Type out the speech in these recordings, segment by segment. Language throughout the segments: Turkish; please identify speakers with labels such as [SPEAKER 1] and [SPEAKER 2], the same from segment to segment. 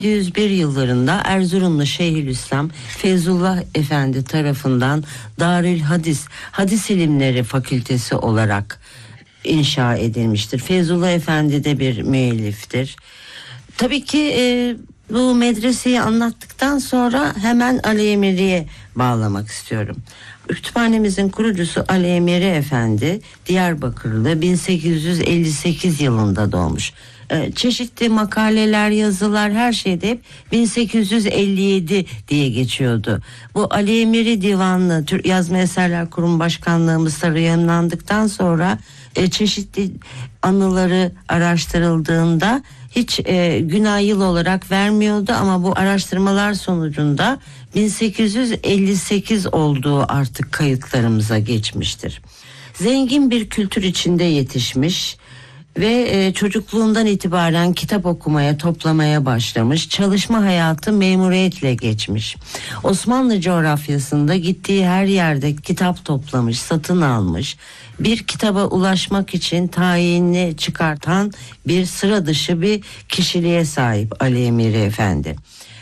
[SPEAKER 1] 1701 yıllarında Erzurumlu Şeyhülislam Feyzullah Efendi tarafından Darül Hadis İlimleri Fakültesi olarak inşa edilmiştir. Feyzullah Efendi de bir müelliftir. Tabii ki bu medreseyi anlattıktan sonra hemen Ali Emiri'ye bağlamak istiyorum. Kütüphanemizin kurucusu Ali Emiri Efendi Diyarbakırlı, 1858 yılında doğmuş. Çeşitli makaleler, yazılar, her şeyde hep 1857 diye geçiyordu. Bu Ali Emiri Divanlı Türk Yazma Eserler Kurumu Başkanlığı Mısır'a yayımlandıktan sonra çeşitli anıları araştırıldığında hiç günah yıl olarak vermiyordu, ama bu araştırmalar sonucunda 1858 olduğu artık kayıtlarımıza geçmiştir. Zengin bir kültür içinde yetişmiş ve çocukluğundan itibaren kitap okumaya, toplamaya başlamış. Çalışma hayatı memuriyetle geçmiş. Osmanlı coğrafyasında gittiği her yerde kitap toplamış, satın almış. Bir kitaba ulaşmak için tayinini çıkartan bir sıra dışı bir kişiliğe sahip Ali Emiri Efendi.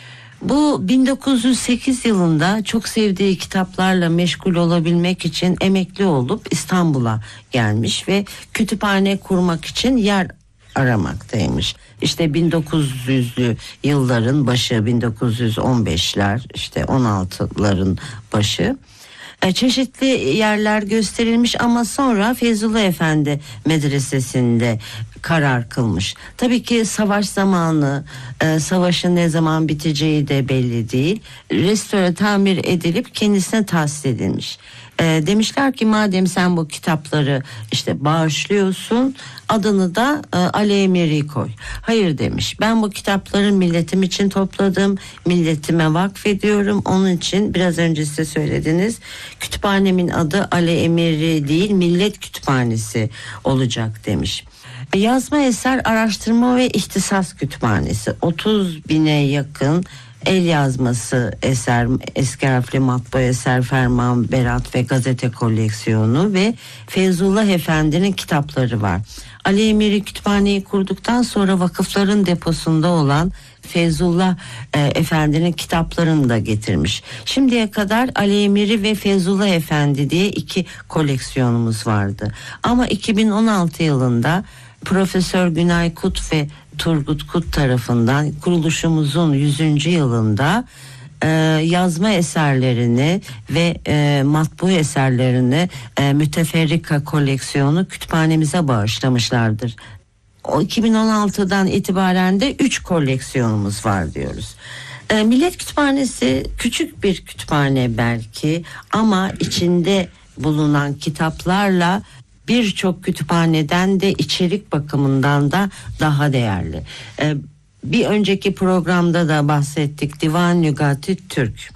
[SPEAKER 1] Bu 1908 yılında çok sevdiği kitaplarla meşgul olabilmek için emekli olup İstanbul'a gelmiş ve kütüphane kurmak için yer aramaktaymış. İşte 1900'lü yılların başı, 1915'ler, işte 16'ların başı. Çeşitli yerler gösterilmiş ama sonra Feyzullah Efendi medresesinde karar kılmış. Tabii ki savaş zamanı, savaşın ne zaman biteceği de belli değil. Restore, tamir edilip kendisine tahsis edilmiş. Demişler ki madem sen bu kitapları işte bağışlıyorsun, adını da Ali Emiri koy. Hayır demiş, ben bu kitapları milletim için topladım, milletime vakfediyorum. Onun için biraz önce size söylediniz, kütüphanemin adı Ali Emiri değil, Millet Kütüphanesi olacak demiş. Yazma Eser Araştırma ve İhtisas Kütüphanesi, 30.000'e yakın el yazması eser, eski harfli matbaa eser, ferman, berat ve gazete koleksiyonu ve Feyzullah Efendi'nin kitapları var. Ali Emiri kütüphaneyi kurduktan sonra vakıfların deposunda olan Feyzullah Efendi'nin kitaplarını da getirmiş. Şimdiye kadar Ali Emiri ve Feyzullah Efendi diye 2 koleksiyonumuz vardı. Ama 2016 yılında Profesör Günay Kut ve Turgut Kut tarafından kuruluşumuzun 100. yılında yazma eserlerini ve matbu eserlerini müteferrika koleksiyonu kütüphanemize bağışlamışlardır. O 2016'dan itibaren de 3 koleksiyonumuz var diyoruz. Millet Kütüphanesi küçük bir kütüphane belki, ama içinde bulunan kitaplarla birçok kütüphaneden de içerik bakımından da daha değerli. Bir önceki programda da bahsettik, Divan Lügati Türk.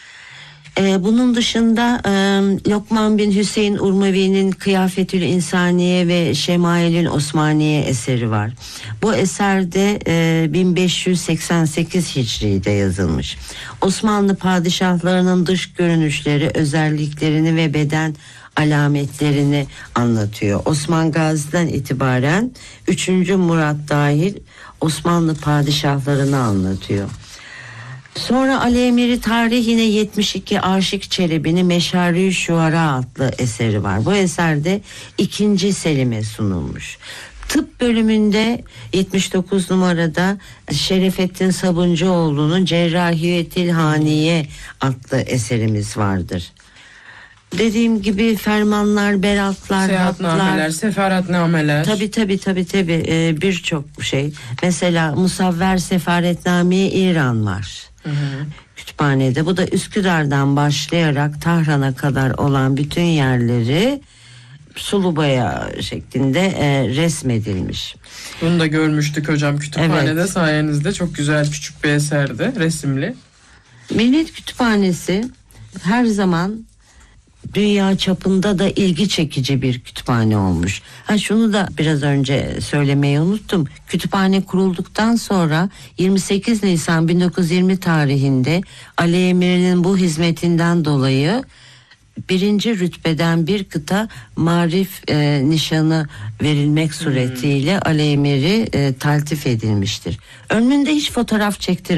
[SPEAKER 1] Bunun dışında Lokman bin Hüseyin Urmevi'nin Kıyafetül İnsaniye ve Şemailül Osmaniye eseri var. Bu eserde 1588 Hicri'de yazılmış. Osmanlı padişahlarının dış görünüşleri, özelliklerini ve beden alametlerini anlatıyor. Osman Gazi'den itibaren 3. Murat dahil Osmanlı padişahlarını anlatıyor. Sonra Ali Emiri tarihine 72 Aşık Çelebi'nin Meşari Şuara adlı eseri var. Bu eserde 2. Selim'e sunulmuş. Tıp bölümünde 79 numarada Şerefettin Sabuncuoğlu'nun Cerrahiyetil Haniye adlı eserimiz vardır. Dediğim gibi fermanlar, beratlar,
[SPEAKER 2] seyahatnameler, sefaretnameler.
[SPEAKER 1] Tabii birçok şey. Mesela Musavver Sefaretname-i İran var. Kütüphanede. Bu da Üsküdar'dan başlayarak Tahran'a kadar olan bütün yerleri sulu boya şeklinde resmedilmiş.
[SPEAKER 2] Bunu da görmüştük hocam kütüphanede,
[SPEAKER 1] evet.
[SPEAKER 2] Sayenizde çok güzel küçük bir eserdi, resimli.
[SPEAKER 1] Millet Kütüphanesi her zaman dünya çapında da ilgi çekici bir kütüphane olmuş. Şunu da biraz önce söylemeyi unuttum. Kütüphane kurulduktan sonra 28 Nisan 1920 tarihinde Ali Emiri'nin bu hizmetinden dolayı 1. rütbeden bir kıta marif nişanı verilmek suretiyle Ali Emiri taltif edilmiştir. Önünde hiç fotoğraf çektirmemiştir.